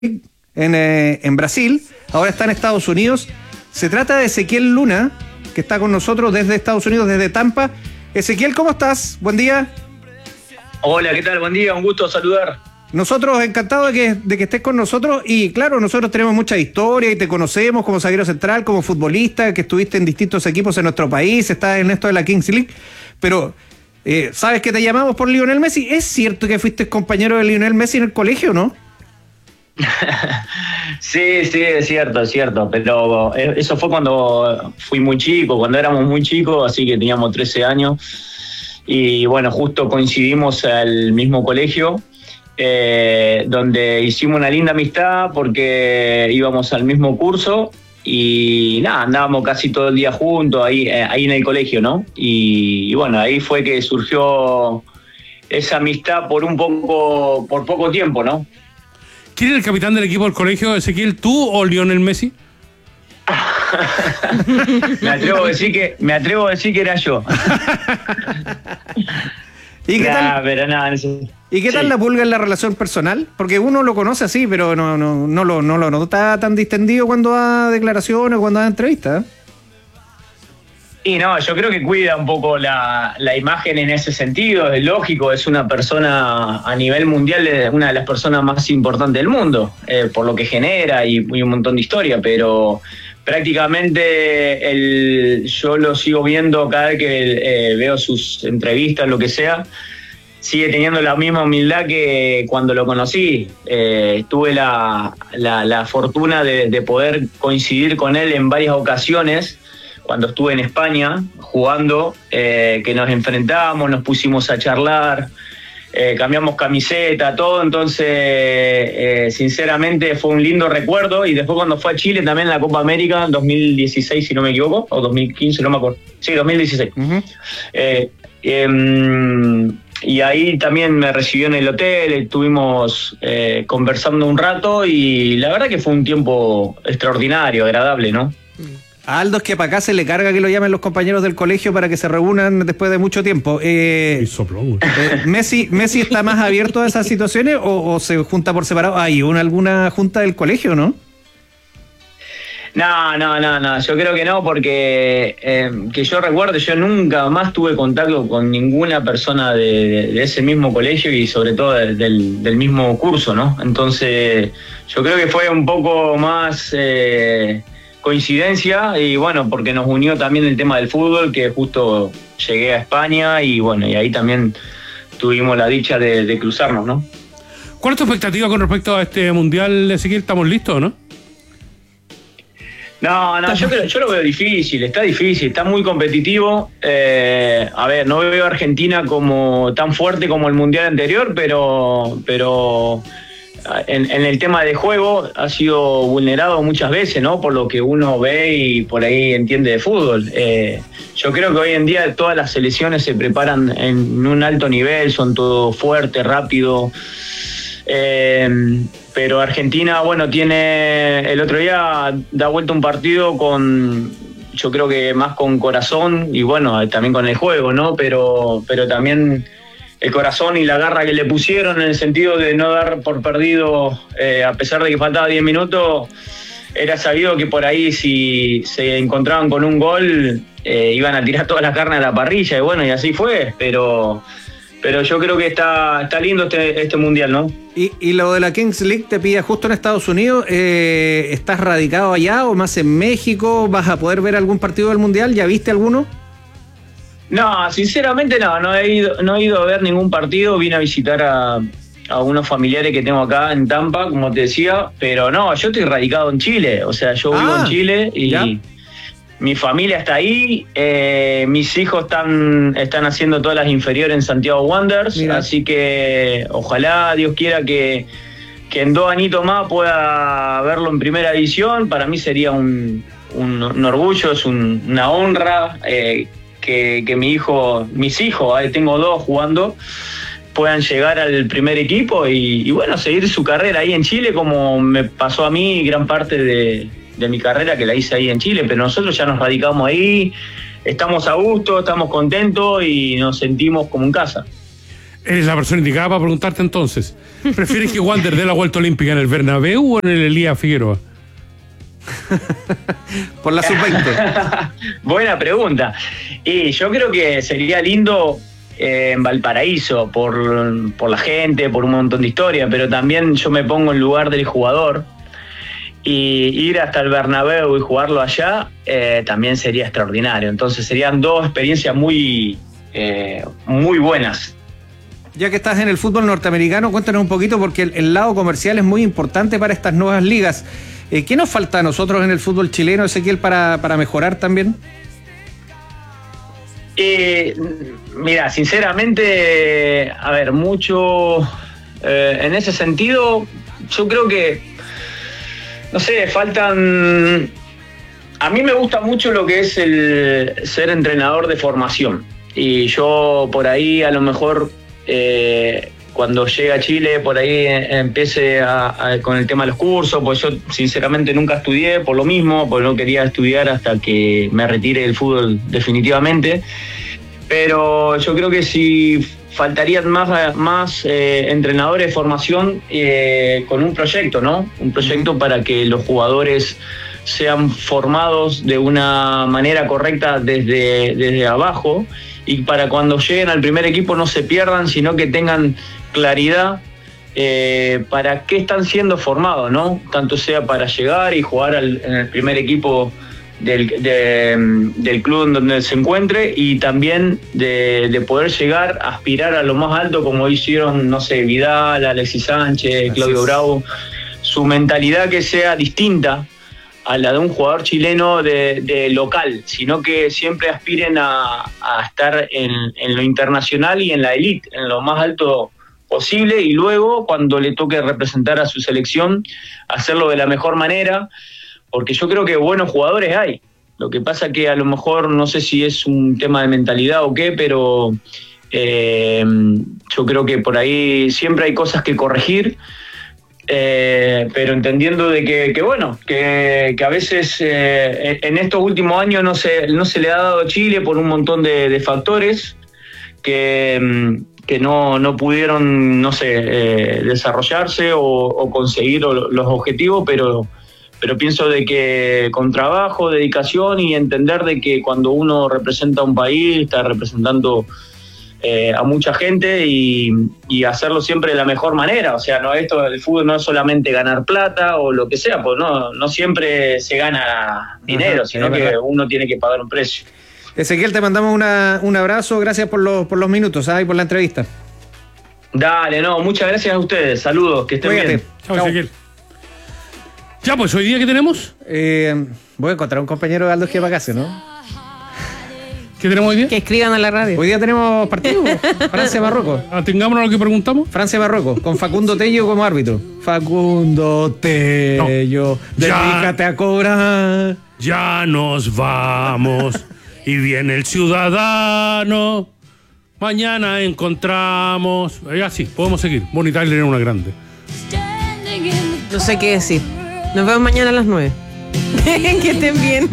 en Brasil, ahora está en Estados Unidos. Se trata de Ezequiel Luna, que está con nosotros desde Estados Unidos, desde Tampa. Ezequiel, ¿cómo estás? Buen día. Hola, ¿qué tal? Buen día, un gusto saludar. Nosotros encantados de que estés con nosotros y claro, nosotros tenemos mucha historia y te conocemos como zaguero central, como futbolista, que estuviste en distintos equipos en nuestro país, estás en esto de la Kings League, pero sabes que te llamamos por Lionel Messi. ¿Es cierto que fuiste compañero de Lionel Messi en el colegio, no? Sí, es cierto, pero eso fue cuando fui muy chico, cuando éramos muy chicos, así que teníamos 13 años y bueno, justo coincidimos al mismo colegio. Donde hicimos una linda amistad porque íbamos al mismo curso y nada, andábamos casi todo el día juntos ahí en el colegio, ¿no? Y bueno, ahí fue que surgió esa amistad por poco tiempo, ¿no? ¿Quién es el capitán del equipo del colegio, Ezequiel, tú o Lionel Messi? Me atrevo a decir que era yo. ¿Y qué tal? Pero nada, ¿Y qué tal la Pulga en la relación personal? Porque uno lo conoce así, pero no lo nota tan distendido cuando da declaraciones o cuando da entrevistas. Y no, yo creo que cuida un poco la imagen en ese sentido, es lógico, es una persona a nivel mundial, es una de las personas más importantes del mundo, por lo que genera y un montón de historia, pero prácticamente yo lo sigo viendo cada vez que veo sus entrevistas, lo que sea, sigue teniendo la misma humildad que cuando lo conocí. Tuve la fortuna de poder coincidir con él en varias ocasiones cuando estuve en España jugando, que nos enfrentamos, nos pusimos a charlar, cambiamos camiseta, todo, entonces sinceramente fue un lindo recuerdo. Y después cuando fue a Chile también en la Copa América en 2016, si no me equivoco, o 2015, no me acuerdo, sí, 2016. Uh-huh. Y ahí también me recibió en el hotel, estuvimos conversando un rato y la verdad que fue un tiempo extraordinario, agradable, ¿no? A Aldo es que para acá se le carga que lo llamen los compañeros del colegio para que se reúnan después de mucho tiempo. ¿Messi está más abierto a esas situaciones o se junta por separado? ¿Hay alguna junta del colegio, no? No, yo creo que no, porque que yo recuerdo, yo nunca más tuve contacto con ninguna persona de ese mismo colegio y sobre todo del mismo curso, ¿no? Entonces yo creo que fue un poco más coincidencia y bueno, porque nos unió también el tema del fútbol, que justo llegué a España y bueno, y ahí también tuvimos la dicha de cruzarnos, ¿no? ¿Cuál es tu expectativa con respecto a este mundial, Ezequiel? ¿Estamos listos, no? No, yo lo veo difícil, está muy competitivo. A ver, no veo a Argentina como tan fuerte como el mundial anterior, pero en el tema de juego ha sido vulnerado muchas veces, ¿no? Por lo que uno ve y por ahí entiende de fútbol. Yo creo que hoy en día todas las selecciones se preparan en un alto nivel, son todo fuerte, rápido. Pero Argentina, bueno, el otro día da vuelta un partido yo creo que más con corazón y bueno, también con el juego, ¿no? Pero también el corazón y la garra que le pusieron en el sentido de no dar por perdido, a pesar de que faltaba 10 minutos, era sabido que por ahí si se encontraban con un gol, iban a tirar toda la carne a la parrilla y bueno, y así fue, pero yo creo que está lindo este mundial, ¿no? Y lo de la Kings League te pilla justo en Estados Unidos. ¿Estás radicado allá o más en México? ¿Vas a poder ver algún partido del mundial? ¿Ya viste alguno? No, sinceramente no he ido a ver ningún partido. Vine a visitar a unos familiares que tengo acá en Tampa, como te decía, pero no, yo estoy radicado en Chile. O sea, yo vivo en Chile y ¿ya? Mi familia está ahí, mis hijos están haciendo todas las inferiores en Santiago Wanderers. Mira. Así que ojalá, Dios quiera que en 2 añitos más pueda verlo en primera división. Para mí sería un orgullo, es una honra que mis hijos, tengo 2 jugando, puedan llegar al primer equipo y bueno, seguir su carrera ahí en Chile, como me pasó a mí gran parte de mi carrera que la hice ahí en Chile, pero nosotros ya nos radicamos ahí, estamos a gusto, estamos contentos y nos sentimos como en casa. Eres la persona indicada para preguntarte entonces. ¿Prefieres que Wander dé la vuelta olímpica en el Bernabéu o en el Elías Figueroa? Por la sub-20. Buena pregunta. Y yo creo que sería lindo en Valparaíso por la gente, por un montón de historia, pero también yo me pongo en lugar del jugador y ir hasta el Bernabéu y jugarlo allá también sería extraordinario. Entonces serían dos experiencias muy buenas. Ya que estás en el fútbol norteamericano, cuéntanos un poquito, porque el lado comercial es muy importante para estas nuevas ligas. ¿Qué nos falta a nosotros en el fútbol chileno, Ezequiel, para mejorar también? Mira, sinceramente, a ver, mucho en ese sentido, yo creo que, no sé, faltan... A mí me gusta mucho lo que es el ser entrenador de formación. Y yo por ahí a lo mejor... cuando llegue a Chile, por ahí empiece con el tema de los cursos, pues yo sinceramente nunca estudié por lo mismo, porque no quería estudiar hasta que me retire del fútbol definitivamente, pero yo creo que si faltarían más entrenadores de formación con un proyecto, ¿no? Un proyecto para que los jugadores sean formados de una manera correcta desde abajo, y para cuando lleguen al primer equipo no se pierdan, sino que tengan claridad para qué están siendo formados, ¿no? Tanto sea para llegar y jugar en el primer equipo del club en donde se encuentre, y también de poder llegar a aspirar a lo más alto, como hicieron, no sé, Vidal, Alexis Sánchez, Claudio Bravo. Su mentalidad que sea distinta a la de un jugador chileno de local, sino que siempre aspiren a estar en lo internacional y en la elite, en lo más alto posible, y luego cuando le toque representar a su selección, hacerlo de la mejor manera, porque yo creo que buenos jugadores hay. Lo que pasa que a lo mejor, no sé si es un tema de mentalidad o qué, pero yo creo que por ahí siempre hay cosas que corregir, pero entendiendo de que a veces en estos últimos años no se le ha dado a Chile por un montón de factores que no pudieron, no sé, desarrollarse o conseguir los objetivos, pero pienso de que con trabajo, dedicación y entender de que cuando uno representa a un país, está representando a mucha gente, y hacerlo siempre de la mejor manera. O sea, no, esto del fútbol no es solamente ganar plata o lo que sea, pues no siempre se gana dinero, sino que uno tiene que pagar un precio. Ezequiel, te mandamos un abrazo, gracias por los minutos y por la entrevista. Dale, muchas gracias a ustedes, saludos, que estén bien. Chao, Ezequiel. Ya, pues, ¿hoy día qué tenemos? Voy a encontrar un compañero de Aldo Giapacase, ¿no? ¿Qué tenemos hoy día? Que escriban a la radio. Hoy día tenemos partido, Francia-Marruecos. Atengámonos a lo que preguntamos. Francia-Marruecos, con Facundo Tello como árbitro. Facundo Tello, dedícate a cobrar. Ya nos vamos y viene el ciudadano. Mañana encontramos. Así, podemos seguir. Bonnie Tyler era una grande. No sé qué decir. Nos vemos mañana a las 9. Que estén bien.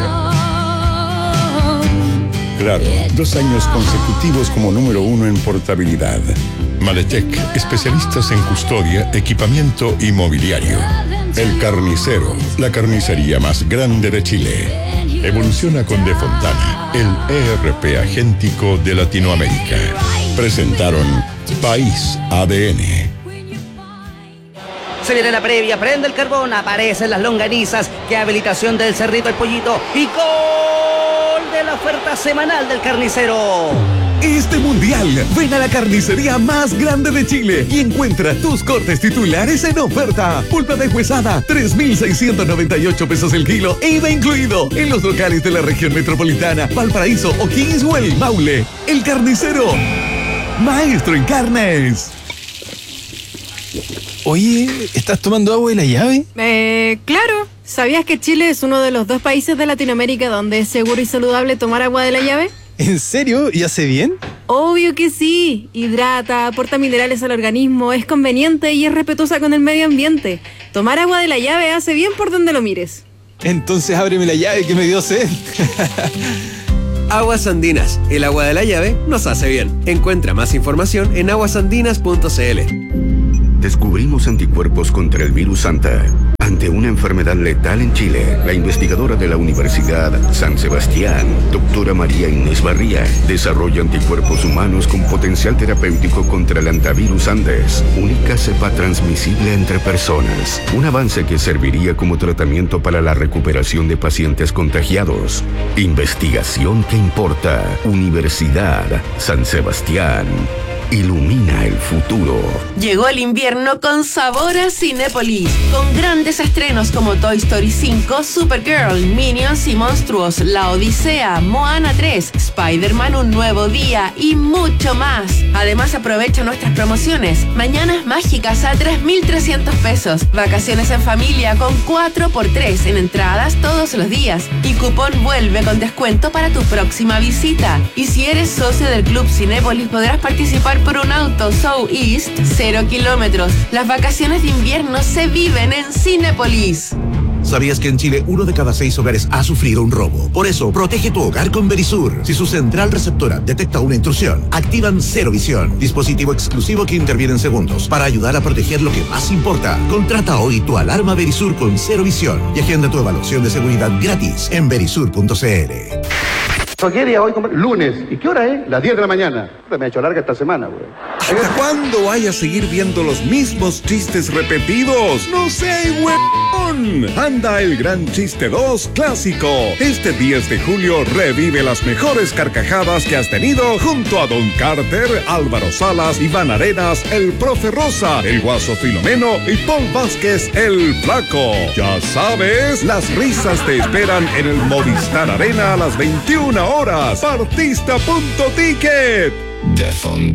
Claro, 2 años consecutivos como número 1 en portabilidad. Maletec, especialistas en custodia, equipamiento y mobiliario. El Carnicero, la carnicería más grande de Chile. Evoluciona con De Fontana, el ERP agéntico de Latinoamérica. Presentaron País ADN. Se viene la previa, prende el carbón, aparecen las longanizas, que habilitación del Cerrito, el Pollito y gol de la oferta semanal del Carnicero. Este mundial, ven a la carnicería más grande de Chile y encuentra tus cortes titulares en oferta. Pulpa de huesada, 3,698 pesos el kilo, IVA incluido, en los locales de la región metropolitana, Valparaíso, O'Higgins o El Maule. El Carnicero, maestro en carnes. Oye, ¿estás tomando agua de la llave? Claro. ¿Sabías que Chile es uno de los 2 países de Latinoamérica donde es seguro y saludable tomar agua de la llave? ¿En serio? ¿Y hace bien? Obvio que sí. Hidrata, aporta minerales al organismo, es conveniente y es respetuosa con el medio ambiente. Tomar agua de la llave hace bien por donde lo mires. Entonces ábreme la llave que me dio sed. Aguas Andinas, el agua de la llave nos hace bien. Encuentra más información en aguasandinas.cl. Descubrimos anticuerpos contra el virus Santa. Ante una enfermedad letal en Chile, la investigadora de la Universidad San Sebastián, doctora María Inés Barría, desarrolla anticuerpos humanos con potencial terapéutico contra el antivirus Andes, única cepa transmisible entre personas. Un avance que serviría como tratamiento para la recuperación de pacientes contagiados. Investigación que importa. Universidad San Sebastián. Ilumina el futuro. Llegó el invierno con sabor a Cinépolis, con grandes estrenos como Toy Story 5, Supergirl, Minions y Monstruos, La Odisea, Moana 3, Spider-Man Un Nuevo Día y mucho más. Además aprovecha nuestras promociones. Mañanas mágicas a 3.300 pesos. Vacaciones en familia con 4x3 en entradas todos los días. Y cupón vuelve con descuento para tu próxima visita. Y si eres socio del Club Cinépolis podrás participar por un auto South East 0 kilómetros. Las vacaciones de invierno se viven en Cinépolis. ¿Sabías que en Chile 1 de cada 6 hogares ha sufrido un robo? Por eso, protege tu hogar con Verisur. Si su central receptora detecta una intrusión, activan Cero Visión, dispositivo exclusivo que interviene en segundos para ayudar a proteger lo que más importa. Contrata hoy tu alarma Verisur con Cero Visión y agenda tu evaluación de seguridad gratis en verisur.cl. ¿Qué día hoy? Lunes. ¿Y qué hora es? Las 10 de la mañana. Me ha hecho larga esta semana, güey. ¿Hasta cuándo vaya a seguir viendo los mismos chistes repetidos? ¡No sé, huevón! Anda el Gran Chiste 2 Clásico. Este 10 de julio revive las mejores carcajadas que has tenido junto a Don Carter, Álvaro Salas, Iván Arenas, el Profe Rosa, el Guaso Filomeno y Paul Vázquez, el Flaco. Ya sabes, las risas te esperan en el Movistar Arena a las 21 horas. Partista.ticket. Defund.